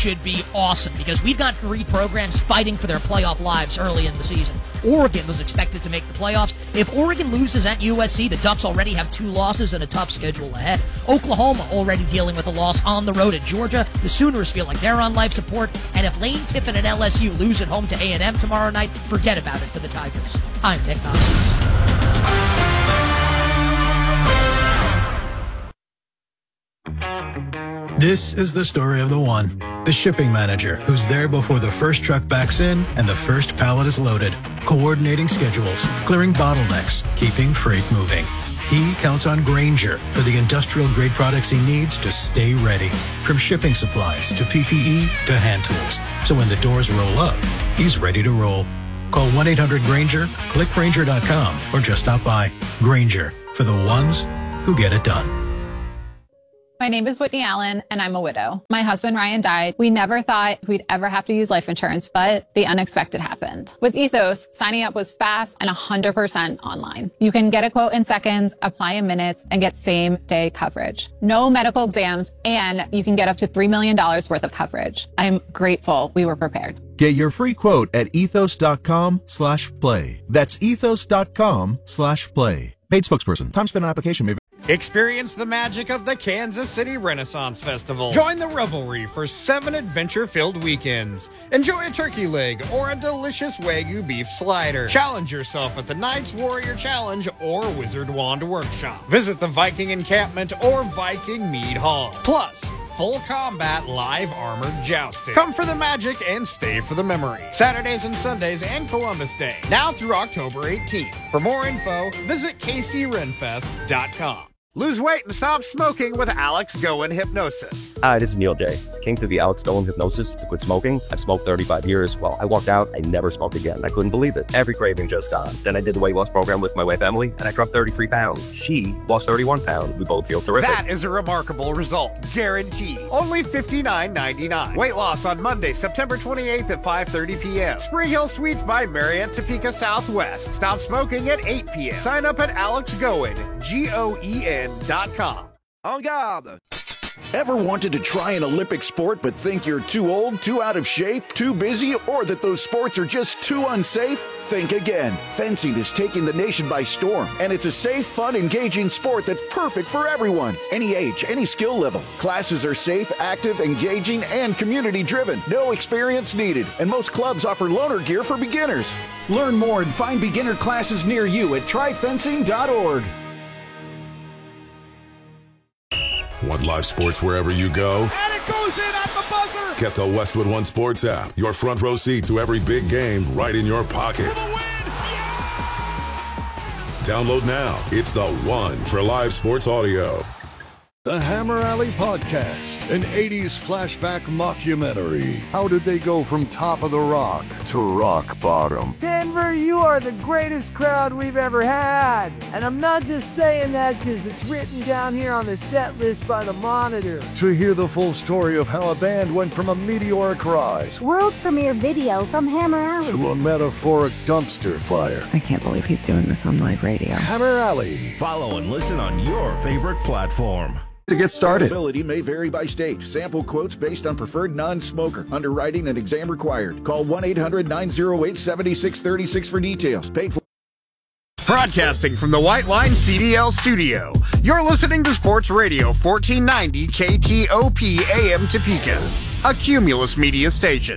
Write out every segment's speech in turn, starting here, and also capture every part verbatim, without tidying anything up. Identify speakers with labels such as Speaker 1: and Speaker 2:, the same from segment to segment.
Speaker 1: should be awesome because we've got three programs fighting for their playoff lives early in the season. Oregon was expected to make the playoffs. If Oregon loses at U S C, the Ducks already have two losses and a tough schedule ahead. Oklahoma already dealing with a loss on the road at Georgia. The Sooners feel like they're on life support. And if Lane Kiffin and L S U lose at home to A and M tomorrow night, forget about it for the Tigers. I'm Nick Kostos.
Speaker 2: This is the story of the one, the shipping manager who's there before the first truck backs in and the first pallet is loaded, coordinating schedules, clearing bottlenecks, keeping freight moving. He counts on Grainger for the industrial-grade products he needs to stay ready, from shipping supplies to P P E to hand tools. So when the doors roll up, he's ready to roll. Call one eight hundred Grainger, click Grainger dot com, or just stop by. Grainger, for the ones who get it done.
Speaker 3: My name is Whitney Allen, and I'm a widow. My husband, Ryan, died. We never thought we'd ever have to use life insurance, but the unexpected happened. With Ethos, signing up was fast and one hundred percent online. You can get a quote in seconds, apply in minutes, and get same-day coverage. No medical exams, and you can get up to three million dollars worth of coverage. I'm grateful we were prepared.
Speaker 4: Get your free quote at ethos.com slash play. That's ethos.com slash play. Paid spokesperson. Time spent on application may be...
Speaker 5: Experience the magic of the Kansas City Renaissance Festival. Join the revelry for seven adventure-filled weekends. Enjoy a turkey leg or a delicious Wagyu beef slider. Challenge yourself at the Knights Warrior Challenge or Wizard Wand Workshop. Visit the Viking Encampment or Viking Mead Hall. Plus, full combat live armored jousting. Come for the magic and stay for the memory. Saturdays and Sundays and Columbus Day. Now through October eighteenth. For more info, visit k c renfest dot com. Lose weight and stop smoking with Alex Goen Hypnosis.
Speaker 6: Hi, this is Neil J. I came to the Alex Goen Hypnosis to quit smoking. I've smoked thirty-five years. Well, I walked out, I never smoked again. I couldn't believe it. Every craving just gone. Then I did the weight loss program with my wife, Emily, and I dropped thirty-three pounds. She lost thirty-one pounds. We both feel terrific.
Speaker 5: That is a remarkable result. Guaranteed. Only fifty-nine ninety-nine. Weight loss on Monday, September twenty-eighth at five thirty p.m. Spring Hill Suites by Marriott Topeka Southwest. Stop smoking at eight p.m. Sign up at Alex Goen, G O E N dot com.
Speaker 7: En garde! Ever wanted to try an Olympic sport but think you're too old, too out of shape, too busy, or that those sports are just too unsafe? Think again. Fencing is taking the nation by storm, and it's a safe, fun, engaging sport that's perfect for everyone. Any age, any skill level. Classes are safe, active, engaging, and community-driven. No experience needed, and most clubs offer loaner gear for beginners. Learn more and find beginner classes near you at try fencing dot org.
Speaker 8: Want live sports wherever you go?
Speaker 9: And it goes in at the buzzer!
Speaker 8: Get the Westwood One Sports app. Your front row seat to every big game right in your pocket.
Speaker 9: For the win! Yeah!
Speaker 8: Download now. It's the one for live sports audio.
Speaker 10: The Hammer Alley Podcast, an eighties flashback mockumentary. How did they go from top of the rock to rock bottom?
Speaker 11: Denver, you are the greatest crowd we've ever had. And I'm not just saying that because it's written down here on the set list by the Monitor.
Speaker 10: To hear the full story of how a band went from a meteoric rise,
Speaker 12: world premiere video from Hammer Alley,
Speaker 10: to a metaphoric dumpster fire.
Speaker 13: I can't believe he's doing this on live radio.
Speaker 10: Hammer Alley.
Speaker 14: Follow and listen on your favorite platform.
Speaker 7: To get started, ability may vary by state. Sample quotes based on preferred non-smoker. Underwriting and exam required. Call one eight hundred nine oh eight seven six three six for details. Paid for.
Speaker 5: Broadcasting from the White Line C D L studio. You're listening to Sports Radio fourteen ninety K T O P A M Topeka, a Cumulus media station.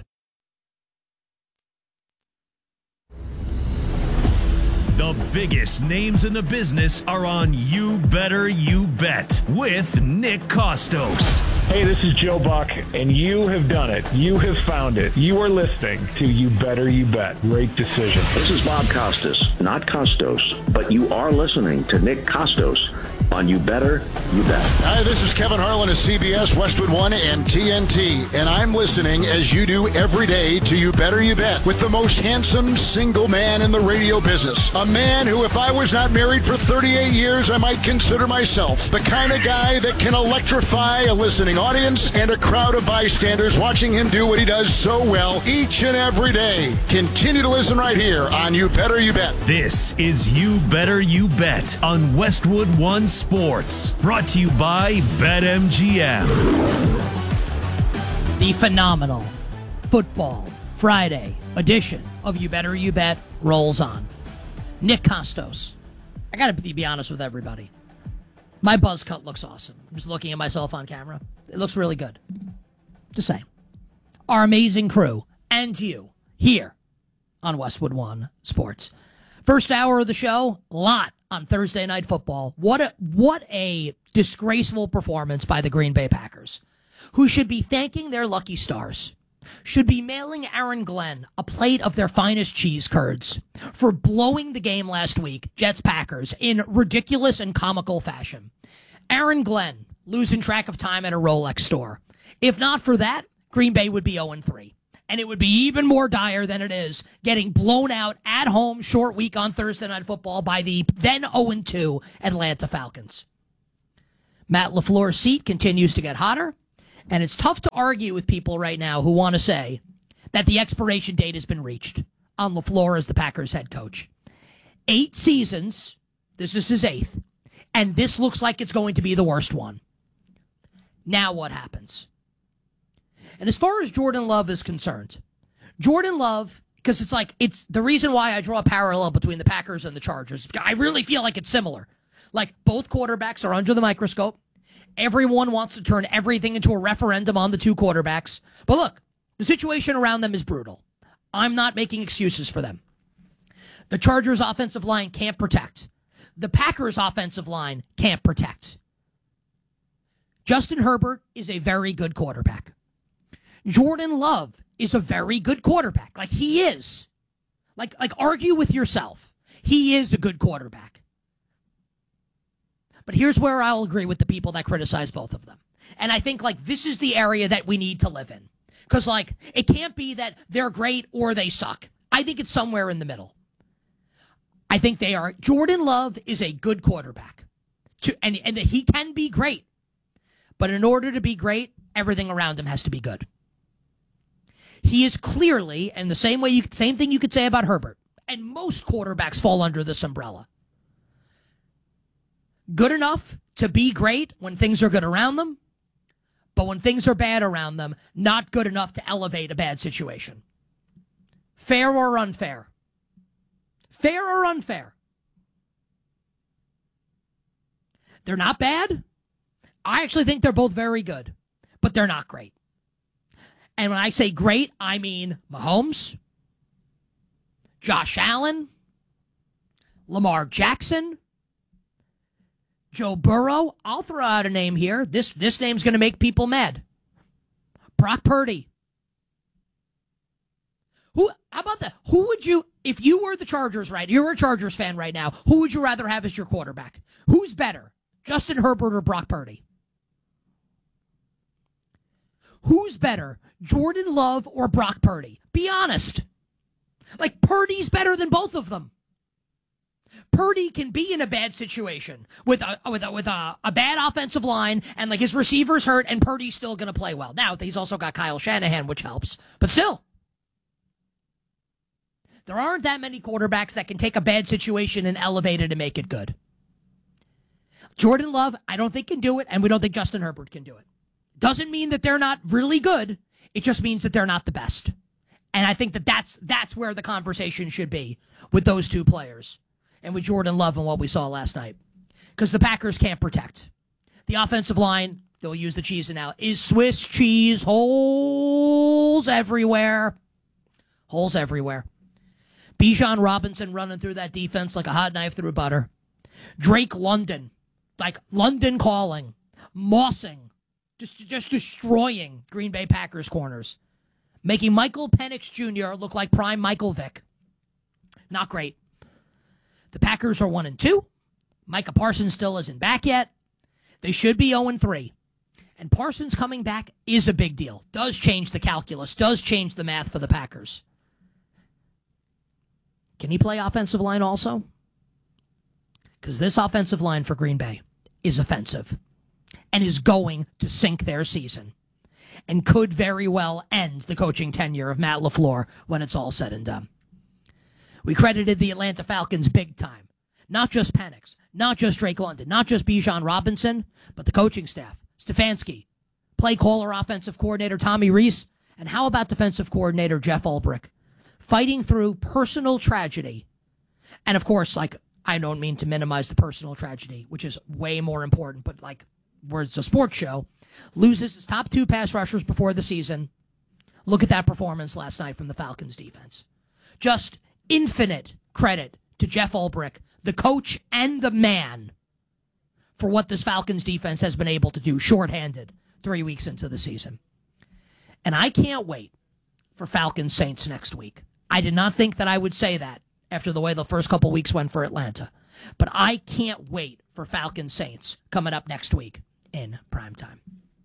Speaker 14: The biggest names in the business are on You Better You Bet with Nick Kostos.
Speaker 15: Hey, this is Joe Buck, and you have done it. You have found it. You are listening to You Better You Bet. Great decision.
Speaker 16: This is Bob Costas, not Costos, but you are listening to Nick Kostos on You Better You Bet.
Speaker 17: Hi, this is Kevin Harlan of C B S, Westwood One, and T N T, and I'm listening as you do every day to You Better You Bet with the most handsome single man in the radio business. A man who, if I was not married for thirty-eight years, I might consider myself the kind of guy that can electrify a listening audience and a crowd of bystanders watching him do what he does so well each and every day. Continue to listen right here on You Better You Bet.
Speaker 14: This is You Better You Bet on Westwood One Sports, brought to you by BetMGM.
Speaker 1: The phenomenal Football Friday edition of You Better You Bet rolls on. Nick Kostos. I gotta be honest with everybody. My buzz cut looks awesome. I'm just looking at myself on camera. It looks really good. Just saying. Our amazing crew and you here on Westwood One Sports. First hour of the show, a lot on Thursday Night Football. What a, what a disgraceful performance by the Green Bay Packers, who should be thanking their lucky stars, should be mailing Aaron Glenn a plate of their finest cheese curds for blowing the game last week, Jets-Packers, in ridiculous and comical fashion. Aaron Glenn losing track of time at a Rolex store. If not for that, Green Bay would be oh and three. And it would be even more dire than it is getting blown out at home short week on Thursday Night Football by the then oh and two Atlanta Falcons. Matt LaFleur's seat continues to get hotter. And it's tough to argue with people right now who want to say that the expiration date has been reached on LaFleur as the Packers head coach. Eight seasons, this is his eighth, and this looks like it's going to be the worst one. Now what happens? And as far as Jordan Love is concerned, Jordan Love, because it's like, it's the reason why I draw a parallel between the Packers and the Chargers. I really feel like it's similar. Like, both quarterbacks are under the microscope. Everyone wants to turn everything into a referendum on the two quarterbacks. But look, the situation around them is brutal. I'm not making excuses for them. The Chargers' offensive line can't protect. The Packers' offensive line can't protect. Justin Herbert is a very good quarterback. Jordan Love is a very good quarterback. Like, he is. Like, like argue with yourself. He is a good quarterback. But here's where I'll agree with the people that criticize both of them. And I think, like, this is the area that we need to live in. Because, like, it can't be that they're great or they suck. I think it's somewhere in the middle. I think they are. Jordan Love is a good quarterback. To, and, and he can be great. But in order to be great, everything around him has to be good. He is clearly, and the same way you, same thing you could say about Herbert, and most quarterbacks fall under this umbrella. Good enough to be great when things are good around them, but when things are bad around them, not good enough to elevate a bad situation. Fair or unfair? Fair or unfair? They're not bad. I actually think they're both very good, but they're not great. And when I say great, I mean Mahomes, Josh Allen, Lamar Jackson, Joe Burrow. I'll throw out a name here. This this name's going to make people mad. Brock Purdy. Who? How about that? Who would you, if you were the Chargers, right? You're a Chargers fan right now. Who would you rather have as your quarterback? Who's better, Justin Herbert or Brock Purdy? Who's better, Jordan Love or Brock Purdy? Be honest. Like, Purdy's better than both of them. Purdy can be in a bad situation with a with a, with a, a bad offensive line and, like, his receivers hurt, and Purdy's still going to play well. Now, he's also got Kyle Shanahan, which helps. But still, there aren't that many quarterbacks that can take a bad situation and elevate it and make it good. Jordan Love, I don't think can do it, and we don't think Justin Herbert can do it. Doesn't mean that they're not really good. It just means that they're not the best. And I think that that's, that's where the conversation should be with those two players and with Jordan Love and what we saw last night. Because the Packers can't protect. The offensive line, they'll use the cheese analogy, is Swiss cheese. Holes everywhere. Holes everywhere. Bijan Robinson running through that defense like a hot knife through butter. Drake London, like London calling, mossing. Just, just destroying Green Bay Packers corners. Making Michael Penix Junior look like prime Michael Vick. Not great. The Packers are one and two. Micah Parsons still isn't back yet. They should be oh and three. And Parsons coming back is a big deal. Does change the calculus. Does change the math for the Packers. Can he play offensive line also? Because this offensive line for Green Bay is offensive. And is going to sink their season. And could very well end the coaching tenure of Matt LaFleur when it's all said and done. We credited the Atlanta Falcons big time. Not just Penix, not just Drake London, not just Bijan Robinson, but the coaching staff. Stefanski, play caller offensive coordinator Tommy Rees? And how about defensive coordinator Jeff Ulbrich? Fighting through personal tragedy. And of course, like, I don't mean to minimize the personal tragedy, which is way more important, but like, where it's a sports show, loses his top two pass rushers before the season. Look at that performance last night from the Falcons defense. Just infinite credit to Jeff Ulbrich, the coach and the man, for what this Falcons defense has been able to do shorthanded three weeks into the season. And I can't wait for Falcons Saints next week. I did not think that I would say that after the way the first couple weeks went for Atlanta. But I can't wait for Falcons Saints coming up next week in primetime.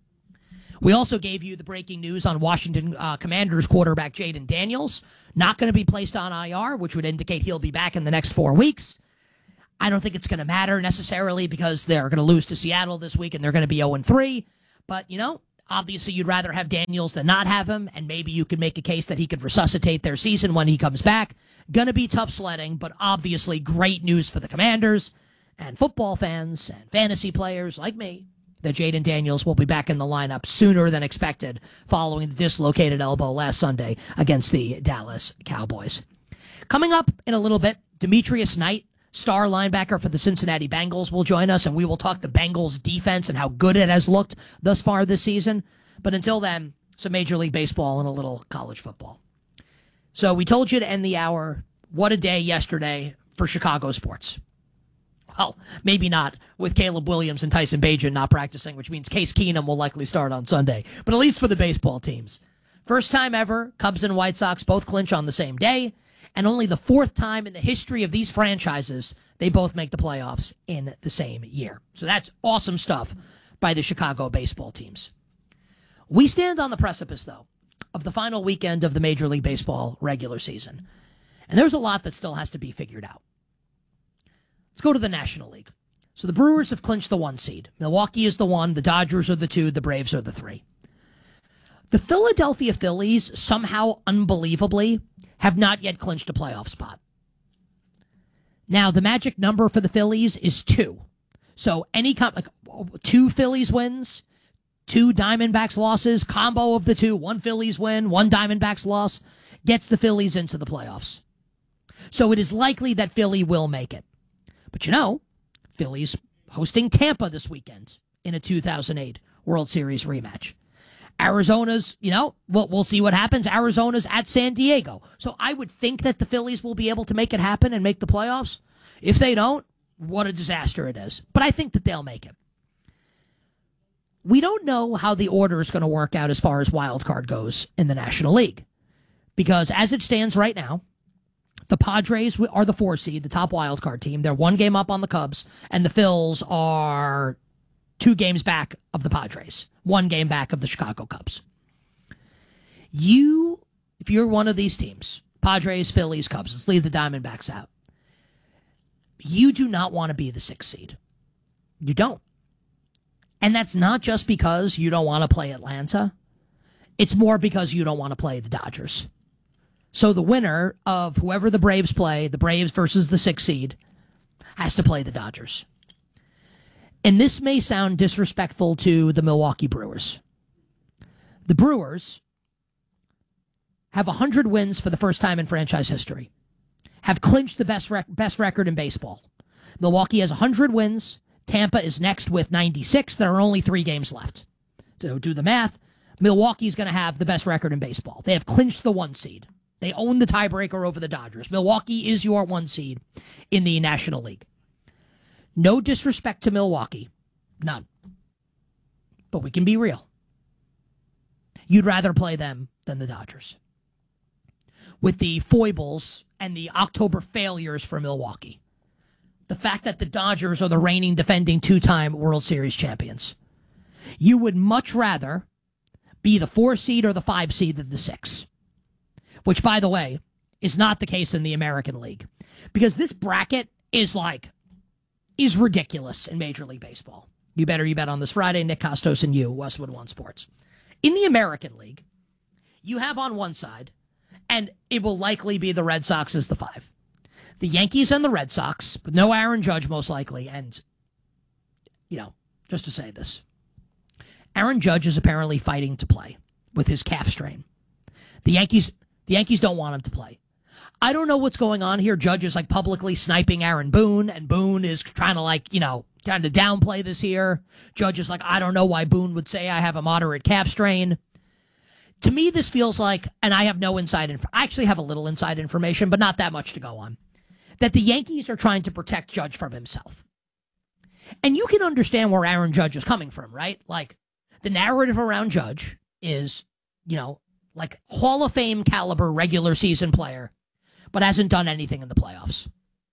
Speaker 1: We also gave you the breaking news on Washington uh, Commanders quarterback Jaden Daniels. Not going to be placed on I R, which would indicate he'll be back in the next four weeks. I don't think it's going to matter necessarily because they're going to lose to Seattle this week and they're going to be oh and three. But, you know, obviously you'd rather have Daniels than not have him, and maybe you could make a case that he could resuscitate their season when he comes back. Going to be tough sledding, but obviously great news for the Commanders and football fans and fantasy players like me that Jaden Daniels will be back in the lineup sooner than expected following the dislocated elbow last Sunday against the Dallas Cowboys. Coming up in a little bit, Demetrius Knight, star linebacker for the Cincinnati Bengals, will join us, and we will talk the Bengals defense and how good it has looked thus far this season. But until then, some Major League Baseball and a little college football. So we told you to end the hour. What a day yesterday for Chicago sports. Well, maybe not with Caleb Williams and Tyson Bagent not practicing, which means Case Keenum will likely start on Sunday. But at least for the baseball teams. First time ever, Cubs and White Sox both clinch on the same day. And only the fourth time in the history of these franchises they both make the playoffs in the same year. So that's awesome stuff by the Chicago baseball teams. We stand on the precipice, though, of the final weekend of the Major League Baseball regular season. And there's a lot that still has to be figured out. Let's go to the National League. So the Brewers have clinched the one seed. Milwaukee is the one, the Dodgers are the two, the Braves are the three. The Philadelphia Phillies, somehow unbelievably, have not yet clinched a playoff spot. Now, the magic number for the Phillies is two. So any com- like, two Phillies wins, two Diamondbacks losses, combo of the two, one Phillies win, one Diamondbacks loss, gets the Phillies into the playoffs. So it is likely that Philly will make it. But you know, Phillies hosting Tampa this weekend in a two thousand eight World Series rematch. Arizona's, you know, we'll, we'll see what happens. Arizona's at San Diego. So I would think that the Phillies will be able to make it happen and make the playoffs. If they don't, what a disaster it is. But I think that they'll make it. We don't know how the order is going to work out as far as wild card goes in the National League. Because as it stands right now, the Padres are the four seed, the top wild card team. They're one game up on the Cubs, and the Phils are two games back of the Padres, one game back of the Chicago Cubs. You, if you're one of these teams, Padres, Phillies, Cubs, let's leave the Diamondbacks out. You do not want to be the sixth seed. You don't. And that's not just because you don't want to play Atlanta. It's more because you don't want to play the Dodgers. So the winner of whoever the Braves play, the Braves versus the sixth seed, has to play the Dodgers. And this may sound disrespectful to the Milwaukee Brewers. The Brewers have one hundred wins for the first time in franchise history, have clinched the best rec- best record in baseball. Milwaukee has one hundred wins. Tampa is next with ninety-six. There are only three games left. So do the math. Milwaukee's going to have the best record in baseball. They have clinched the one seed. They own the tiebreaker over the Dodgers. Milwaukee is your one seed in the National League. No disrespect to Milwaukee. None. But we can be real. You'd rather play them than the Dodgers. With the foibles and the October failures for Milwaukee. The fact that the Dodgers are the reigning defending two-time World Series champions. You would much rather be the four seed or the five seed than the six. Which, by the way, is not the case in the American League. Because this bracket is like, is ridiculous in Major League Baseball. You better you bet on this Friday. Nick Costos and you, Westwood One Sports. In the American League, you have on one side, and it will likely be the Red Sox as the five. The Yankees and the Red Sox, with no Aaron Judge most likely, and, you know, just to say this. Aaron Judge is apparently fighting to play with his calf strain. The Yankees, the Yankees don't want him to play. I don't know what's going on here. Judge is like publicly sniping Aaron Boone, and Boone is trying to like, you know, trying to downplay this here. Judge is like, I don't know why Boone would say I have a moderate calf strain. To me, this feels like, and I have no inside information. I actually have a little inside information, but not that much to go on, that the Yankees are trying to protect Judge from himself. And you can understand where Aaron Judge is coming from, right? Like, the narrative around Judge is, you know, like Hall of Fame caliber regular season player, but hasn't done anything in the playoffs.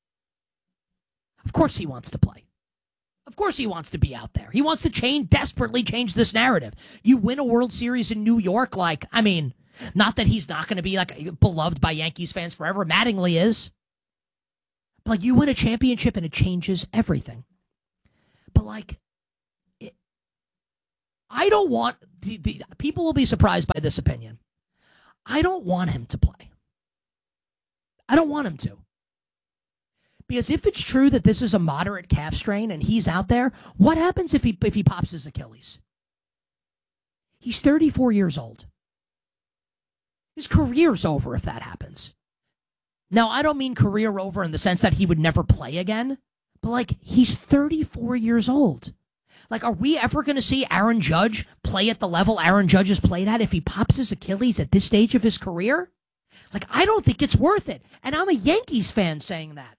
Speaker 1: Of course he wants to play. Of course he wants to be out there. He wants to change, desperately change this narrative. You win a World Series in New York, like, I mean, not that he's not going to be, like, beloved by Yankees fans forever. Mattingly is. But, like, you win a championship and it changes everything. But, like, it, I don't want, the, the people will be surprised by this opinion. I don't want him to play. I don't want him to. Because if it's true that this is a moderate calf strain and he's out there, what happens if he if he pops his Achilles? He's thirty-four years old. His career's over if that happens. Now, I don't mean career over in the sense that he would never play again, but like, he's thirty-four years old. Like, are we ever going to see Aaron Judge play at the level Aaron Judge has played at if he pops his Achilles at this stage of his career? Like, I don't think it's worth it. And I'm a Yankees fan saying that.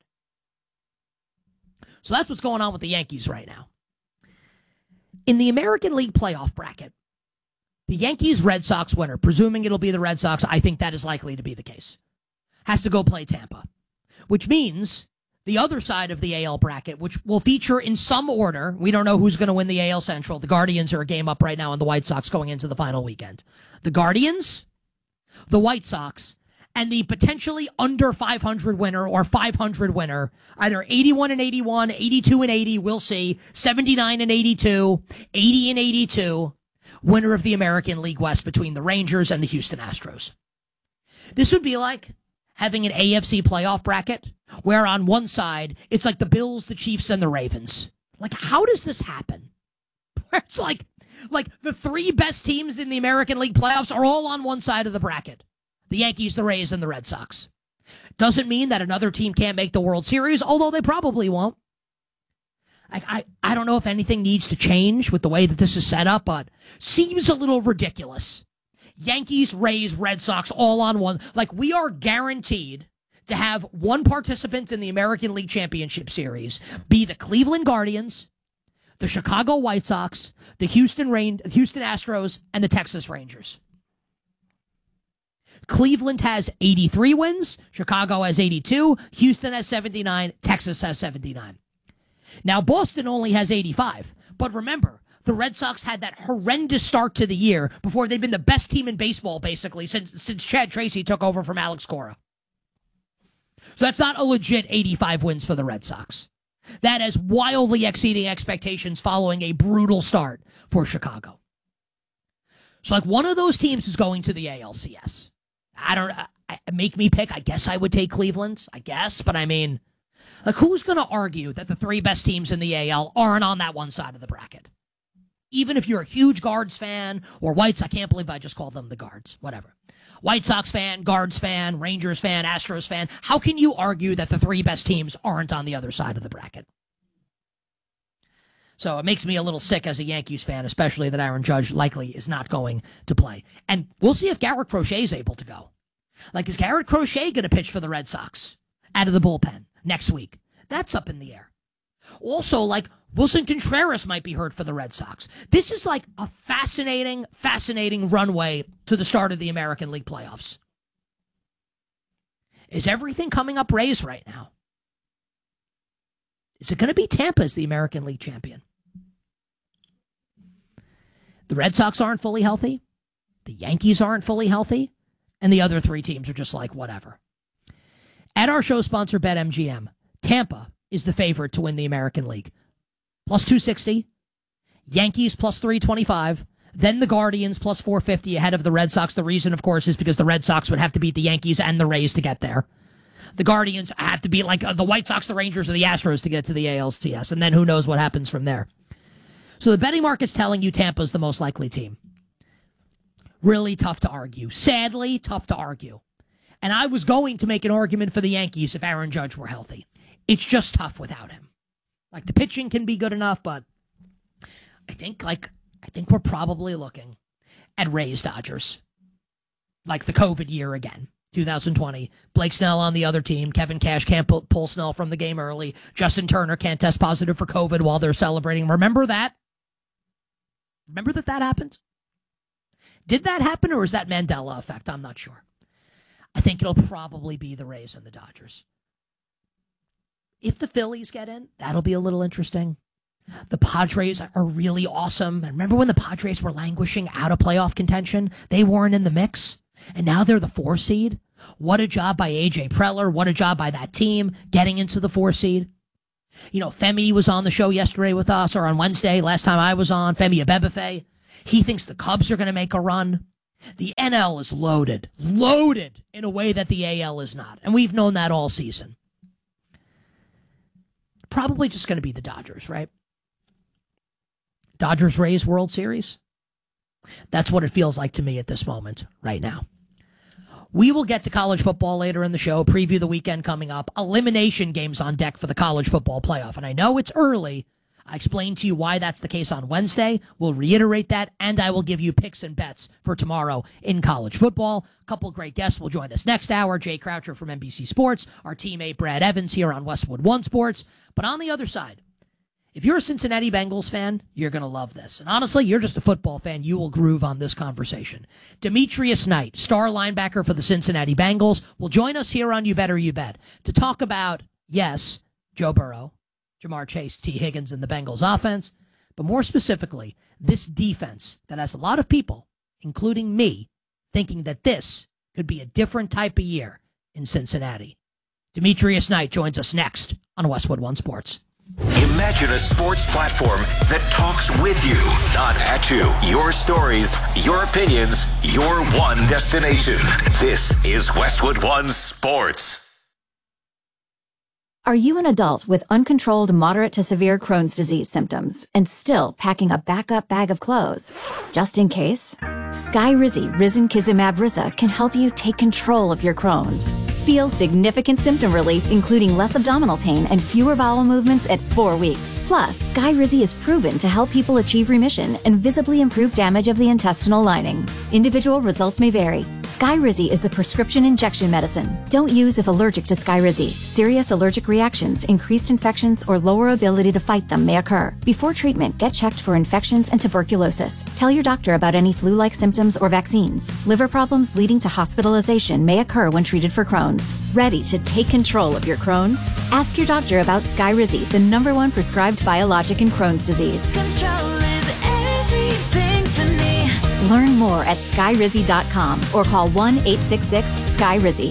Speaker 1: So that's what's going on with the Yankees right now. In the American League playoff bracket, the Yankees-Red Sox winner, presuming it'll be the Red Sox, I think that is likely to be the case, has to go play Tampa, which means the other side of the A L bracket, which will feature in some order, we don't know who's going to win the A L Central. The Guardians are a game up right now, and the White Sox going into the final weekend. The Guardians, the White Sox, and the potentially under five hundred winner or five hundred winner, either eighty-one and eighty-one, eighty-two and eighty, we'll see, seventy-nine and eighty-two, eighty and eighty-two, winner of the American League West between the Rangers and the Houston Astros. This would be like having an A F C playoff bracket where on one side, it's like the Bills, the Chiefs, and the Ravens. Like, how does this happen? It's like, like the three best teams in the American League playoffs are all on one side of the bracket. The Yankees, the Rays, and the Red Sox. Doesn't mean that another team can't make the World Series, although they probably won't. I, I, I don't know if anything needs to change with the way that this is set up, but seems a little ridiculous. Yankees, Rays, Red Sox, all on one. Like, we are guaranteed to have one participant in the American League Championship Series be the Cleveland Guardians, the Chicago White Sox, the Houston Rain, Houston Astros, and the Texas Rangers. Cleveland has eighty-three wins, Chicago has eighty-two, Houston has seventy-nine, Texas has seventy-nine. Now, Boston only has eighty-five, but remember, the Red Sox had that horrendous start to the year before they've been the best team in baseball, basically, since, since Chad Tracy took over from Alex Cora. So that's not a legit eighty-five wins for the Red Sox. That is wildly exceeding expectations following a brutal start for Chicago. So, like, one of those teams is going to the A L C S. I don't I, make me pick. I guess I would take Cleveland, I guess. But I mean, like, who's going to argue that the three best teams in the A L aren't on that one side of the bracket? Even if you're a huge Guards fan or Whites, I can't believe I just called them the Guards, whatever. White Sox fan, Guards fan, Rangers fan, Astros fan. How can you argue that the three best teams aren't on the other side of the bracket? So it makes me a little sick as a Yankees fan, especially that Aaron Judge likely is not going to play. And we'll see if Garrett Crochet is able to go. Like, is Garrett Crochet going to pitch for the Red Sox out of the bullpen next week? That's up in the air. Also, like, Wilson Contreras might be hurt for the Red Sox. This is like a fascinating, fascinating runway to the start of the American League playoffs. Is everything coming up Rays right now? Is it going to be Tampa as the American League champion? The Red Sox aren't fully healthy. The Yankees aren't fully healthy. And the other three teams are just like, whatever. At our show sponsor, BetMGM, Tampa is the favorite to win the American League. Plus two sixty. Yankees plus three twenty-five. Then the Guardians plus four fifty ahead of the Red Sox. The reason, of course, is because the Red Sox would have to beat the Yankees and the Rays to get there. The Guardians have to beat like uh, the White Sox, the Rangers, or the Astros to get to the A L C S. And then who knows what happens from there. So the betting market's telling you Tampa's the most likely team. Really tough to argue. Sadly, tough to argue. And I was going to make an argument for the Yankees if Aaron Judge were healthy. It's just tough without him. Like, the pitching can be good enough, but I think, like, I think we're probably looking at Rays Dodgers. Like the COVID year again. two thousand twenty. Blake Snell on the other team. Kevin Cash can't pull, pull Snell from the game early. Justin Turner can't test positive for COVID while they're celebrating. Remember that? Remember that that happened? Did that happen, or is that Mandela effect? I'm not sure. I think it'll probably be the Rays and the Dodgers. If the Phillies get in, that'll be a little interesting. The Padres are really awesome. And remember when the Padres were languishing out of playoff contention? They weren't in the mix. And now they're the four seed. What a job by A J Preller. What a job by that team getting into the four seed. You know, Femi was on the show yesterday with us, or on Wednesday, last time I was on, Femi Abebefe. He thinks the Cubs are going to make a run. The N L is loaded. Loaded in a way that the A L is not. And we've known that all season. Probably just going to be the Dodgers, right? Dodgers-Rays World Series. That's what it feels like to me at this moment right now. We will get to college football later in the show, preview the weekend coming up, elimination games on deck for the college football playoff. And I know it's early. I explained to you why that's the case on Wednesday. We'll reiterate that, and I will give you picks and bets for tomorrow in college football. A couple great guests will join us next hour. Jay Croucher from N B C Sports, our teammate Brad Evans here on Westwood One Sports. But on the other side, if you're a Cincinnati Bengals fan, you're going to love this. And honestly, you're just a football fan. You will groove on this conversation. Demetrius Knight, star linebacker for the Cincinnati Bengals, will join us here on You Better You Bet to talk about, yes, Joe Burrow, Jamar Chase, T. Higgins, and the Bengals offense, but more specifically, this defense that has a lot of people, including me, thinking that this could be a different type of year in Cincinnati. Demetrius Knight joins us next on Westwood One Sports.
Speaker 18: Imagine a sports platform that talks with you, not at you. Your stories, your opinions, your one destination. This is Westwood One Sports.
Speaker 19: Are you an adult with uncontrolled moderate to severe Crohn's disease symptoms and still packing a backup bag of clothes? Just in case? Skyrizi Risankizumab Riza can help you take control of your Crohn's. Feel significant symptom relief, including less abdominal pain and fewer bowel movements at four weeks. Plus, Skyrizi is proven to help people achieve remission and visibly improve damage of the intestinal lining. Individual results may vary. Skyrizi is a prescription injection medicine. Don't use if allergic to Skyrizi. Serious allergic reactions, increased infections, or lower ability to fight them may occur. Before treatment, get checked for infections and tuberculosis. Tell your doctor about any flu-like symptoms or vaccines. Liver problems leading to hospitalization may occur when treated for Crohn's. Ready to take control of your Crohn's? Ask your doctor about Skyrizi, the number one prescribed biologic in Crohn's disease.
Speaker 20: Control is everything to me.
Speaker 19: Learn more at skyrizi dot com or call one eight six six Skyrizi.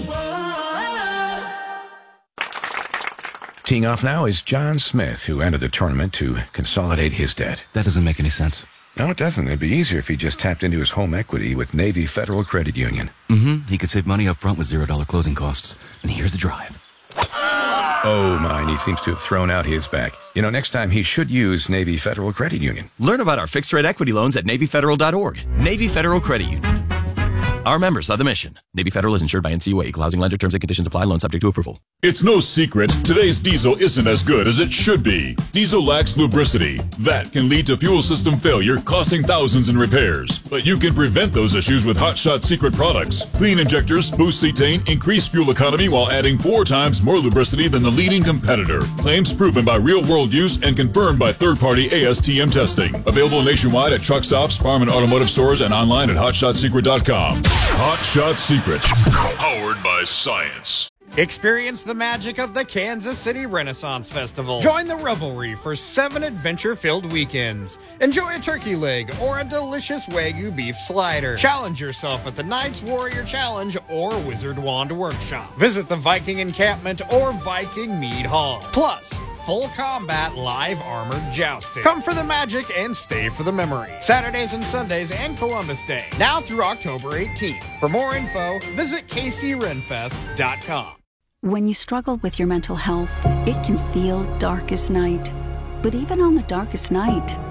Speaker 21: Teeing off now is John Smith, who entered the tournament to consolidate his debt.
Speaker 22: That doesn't make any sense.
Speaker 21: No, it doesn't. It'd be easier if he just tapped into his home equity with Navy Federal Credit Union.
Speaker 22: Mm-hmm. He could save money up front with zero dollar closing costs. And here's the drive.
Speaker 21: Oh, mine. He seems to have thrown out his back. You know, next time he should use Navy Federal Credit Union.
Speaker 23: Learn about our fixed rate equity loans at Navy Federal dot org. Navy Federal Credit Union. Our members are the mission. Navy Federal is insured by N C U A. Equal housing lender. Terms and conditions apply. Loan subject to approval.
Speaker 24: It's no secret, today's diesel isn't as good as it should be. Diesel lacks lubricity. That can lead to fuel system failure, costing thousands in repairs. But you can prevent those issues with Hot Shot Secret products. Clean injectors, boost cetane, increase fuel economy while adding four times more lubricity than the leading competitor. Claims proven by real-world use and confirmed by third-party A S T M testing. Available nationwide at truck stops, farm and automotive stores, and online at hot shot secret dot com. Hot Shot Secret. Powered by science.
Speaker 5: Experience the magic of the Kansas City Renaissance Festival. Join the revelry for seven adventure-filled weekends. Enjoy a turkey leg or a delicious Wagyu beef slider. Challenge yourself at the Knights Warrior Challenge or Wizard Wand Workshop. Visit the Viking Encampment or Viking Mead Hall. Plus, full combat live armored jousting. Come for the magic and stay for the memory. Saturdays and Sundays and Columbus Day. Now through October eighteenth. For more info, visit K C Renfest dot com.
Speaker 25: When you struggle with your mental health, it can feel dark as night. But even on the darkest night,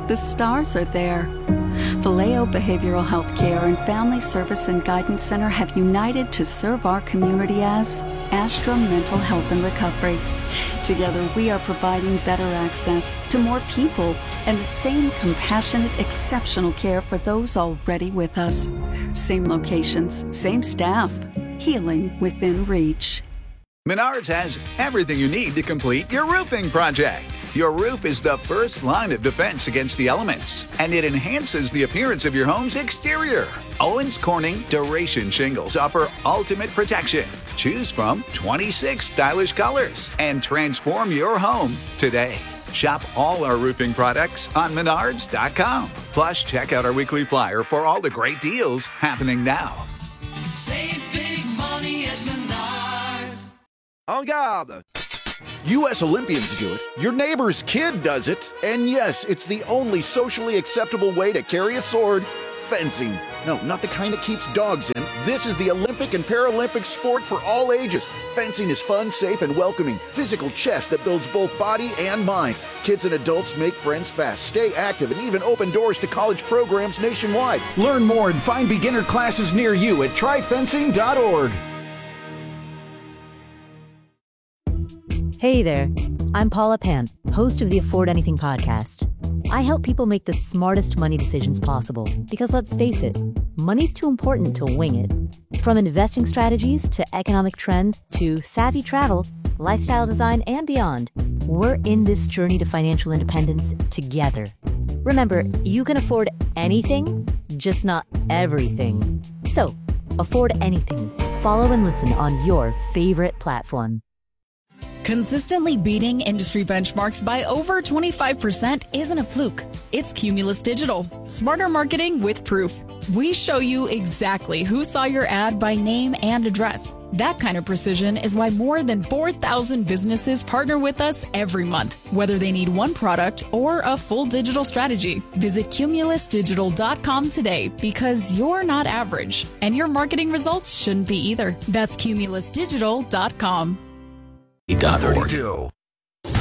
Speaker 2: The stars are there. Vallejo Behavioral Health Care and Family Service and Guidance Center have united to serve our community as Astra Mental Health and Recovery. Together, we are providing better access to more people and the same compassionate, exceptional care for those already with us. Same locations, same staff, healing within reach.
Speaker 3: Menards has everything you need to complete your roofing project. Your roof is the first line of defense against the elements, and it enhances the appearance of your home's exterior. Owens Corning Duration Shingles offer ultimate protection. Choose from twenty-six stylish colors and transform your home today. Shop all our roofing products on menards dot com. Plus, check out our weekly flyer for all the great deals happening now.
Speaker 4: Save big money at Menards.
Speaker 7: En garde! U S Olympians do it, your neighbor's kid does it, and yes, it's the only socially acceptable way to carry a sword, fencing. No, not the kind that keeps dogs in. This is the Olympic and Paralympic sport for all ages. Fencing is fun, safe, and welcoming. Physical chess that builds both body and mind. Kids and adults make friends fast, stay active, and even open doors to college programs nationwide. Learn more and find beginner classes near you at try fencing dot org.
Speaker 6: Hey there, I'm Paula Pant, host of the Afford Anything podcast. I help people make the smartest money decisions possible because let's face it, money's too important to wing it. From investing strategies to economic trends to savvy travel, lifestyle design, and beyond, we're in this journey to financial independence together. Remember, you can afford anything, just not everything. So, afford anything. Follow and listen on your favorite platform.
Speaker 25: Consistently beating industry benchmarks by over twenty-five percent isn't a fluke. It's Cumulus Digital. Smarter marketing with proof. We show you exactly who saw your ad by name and address. That kind of precision is why more than four thousand businesses partner with us every month, whether they need one product or a full digital strategy. Visit cumulus digital dot com today because you're not average, and your marketing results shouldn't be either. That's cumulus digital dot com.
Speaker 18: thirty-two.